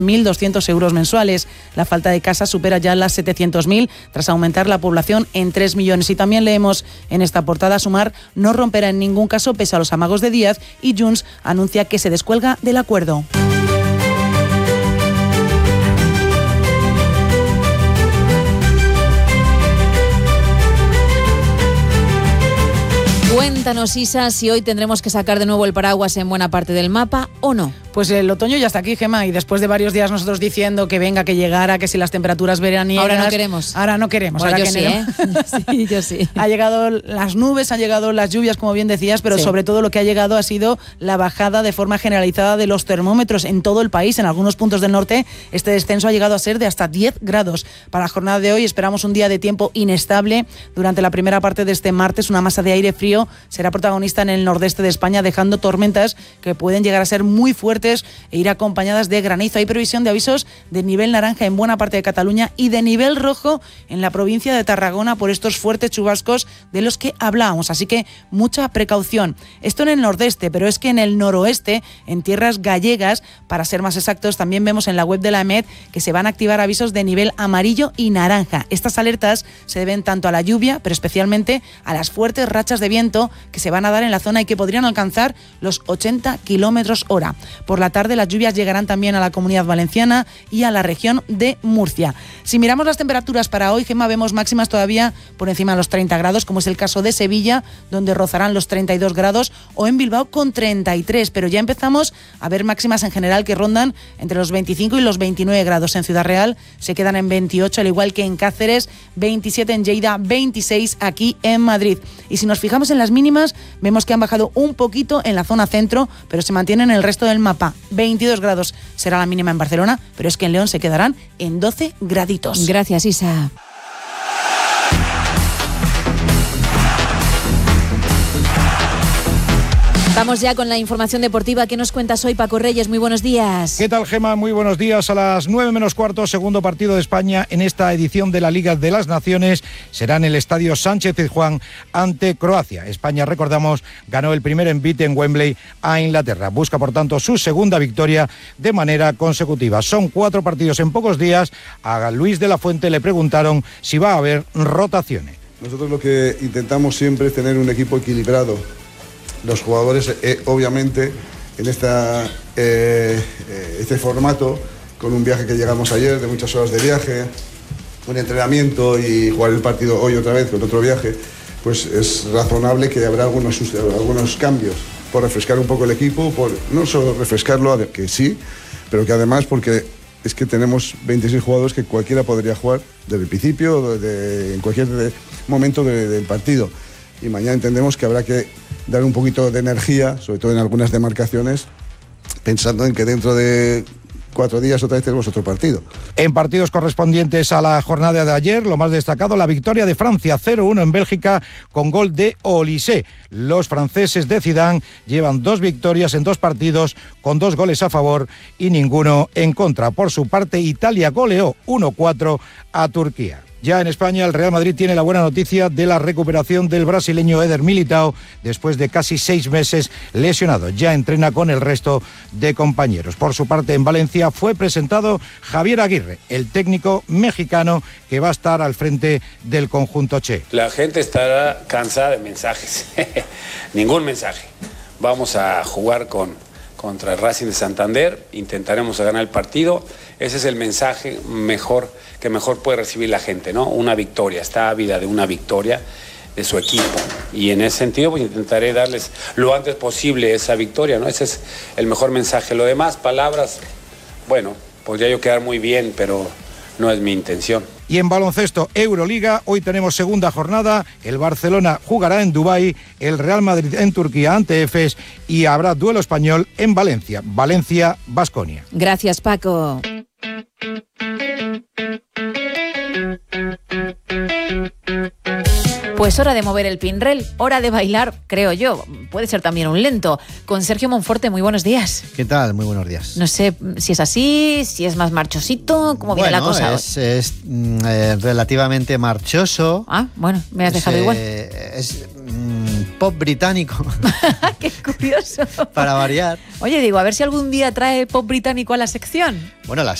1.200 euros mensuales. La falta de casas supera ya las 700.000 tras aumentar la población en 3 millones. Y también leemos en esta portada: Sumar no romperá en ningún caso pese a los amagos de Díaz, y Junts anuncia que se descuelga del acuerdo. Cuéntanos, Isa, si hoy tendremos que sacar de nuevo el paraguas en buena parte del mapa o no. Pues el otoño ya está aquí, Gemma, y después de varios días nosotros diciendo que venga, que llegara, que si las temperaturas veraniegas... Ahora no queremos. Ahora no queremos. Bueno, ahora yo que sí, ¿eh? Sí, yo sí. Ha llegado las nubes, han llegado las lluvias, como bien decías, pero sobre todo lo que ha llegado ha sido la bajada de forma generalizada de los termómetros en todo el país. En algunos puntos del norte este descenso ha llegado a ser de hasta 10 grados. Para la jornada de hoy esperamos un día de tiempo inestable. Durante la primera parte de este martes, una masa de aire frío será protagonista en el nordeste de España, dejando tormentas que pueden llegar a ser muy fuertes e ir acompañadas de granizo. Hay previsión de avisos de nivel naranja en buena parte de Cataluña y de nivel rojo en la provincia de Tarragona por estos fuertes chubascos de los que hablábamos, así que mucha precaución. Esto en el nordeste, pero es que en el noroeste, en tierras gallegas, para ser más exactos, también vemos en la web de la EMET que se van a activar avisos de nivel amarillo y naranja. Estas alertas se deben tanto a la lluvia, pero especialmente a las fuertes rachas de viento que se van a dar en la zona y que podrían alcanzar los 80 kilómetros hora. Por la tarde las lluvias llegarán también a la Comunidad Valenciana y a la región de Murcia. Si miramos las temperaturas para hoy, Gemma, vemos máximas todavía por encima de los 30 grados, como es el caso de Sevilla, donde rozarán los 32 grados, o en Bilbao con 33, pero ya empezamos a ver máximas en general que rondan entre los 25 y los 29 grados. En Ciudad Real se quedan en 28, al igual que en Cáceres, 27 en Lleida, 26 aquí en Madrid. Y si nos fijamos en las mínimas, vemos que han bajado un poquito en la zona centro, pero se mantienen en el resto del mapa. 22 grados será la mínima en Barcelona, pero es que en León se quedarán en 12 graditos. Gracias, Isa. Vamos ya con la información deportiva. ¿Qué nos cuentas hoy, Paco Reyes? Muy buenos días. ¿Qué tal, Gemma? Muy buenos días. A las 9 menos cuarto, segundo partido de España en esta edición de la Liga de las Naciones. Será en el Estadio Sánchez-Pizjuán ante Croacia. España, recordamos, ganó el primer envite en Wembley a Inglaterra. Busca, por tanto, su segunda victoria de manera consecutiva. Son 4 partidos en pocos días. A Luis de la Fuente le preguntaron si va a haber rotaciones. Nosotros lo que intentamos siempre es tener un equipo equilibrado. Los jugadores, obviamente, en este formato, con un viaje que llegamos ayer, de muchas horas de viaje, un entrenamiento y jugar el partido hoy otra vez con otro viaje, pues es razonable que habrá algunos cambios por refrescar un poco el equipo, por no solo refrescarlo, que sí, pero que además porque es que tenemos 26 jugadores que cualquiera podría jugar desde el principio, en cualquier momento del partido. Y mañana entendemos que habrá que dar un poquito de energía, sobre todo en algunas demarcaciones, pensando en que dentro de 4 días otra vez tenemos otro partido. En partidos correspondientes a la jornada de ayer, lo más destacado, la victoria de Francia 0-1 en Bélgica con gol de Olise. Los franceses de Zidane llevan 2 victorias en 2 partidos con 2 goles a favor y ninguno en contra. Por su parte, Italia goleó 1-4 a Turquía. Ya en España, el Real Madrid tiene la buena noticia de la recuperación del brasileño Éder Militão después de casi 6 meses lesionado. Ya entrena con el resto de compañeros. Por su parte, en Valencia fue presentado Javier Aguirre, el técnico mexicano que va a estar al frente del conjunto Che. La gente estará cansada de mensajes. Ningún mensaje. Vamos a jugar contra el Racing de Santander, intentaremos ganar el partido. Ese es el mensaje que mejor puede recibir la gente, ¿no? Una victoria, está ávida de una victoria de su equipo. Y en ese sentido, pues intentaré darles lo antes posible esa victoria, ¿no? Ese es el mejor mensaje. Lo demás, palabras, bueno, podría yo quedar muy bien, pero no es mi intención. Y en baloncesto, Euroliga, hoy tenemos segunda jornada. El Barcelona jugará en Dubái, el Real Madrid en Turquía ante Efes y habrá duelo español en Valencia. Valencia-Baskonia. Gracias, Paco. Pues hora de mover el pinrel, hora de bailar, creo yo. Puede ser también un lento. Con Sergio Monforte, muy buenos días. ¿Qué tal? Muy buenos días. No sé si es así, si es más marchosito, ¿cómo viene la cosa? Es relativamente marchoso. Ah, bueno, me has dejado igual. pop británico. ¡Qué curioso! Para variar. Oye, digo, a ver si algún día trae pop británico a la sección. Bueno, la